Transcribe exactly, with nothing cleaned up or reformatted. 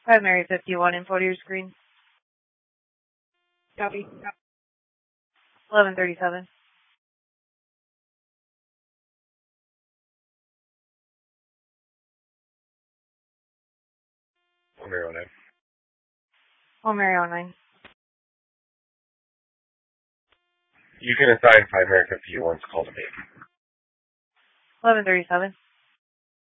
Primary fifty-one, info to your screen. Copy. eleven thirty-seven. One Mary oh nine. one Mary oh nine. You can assign Primary fifty-one's call to me. eleven thirty-seven.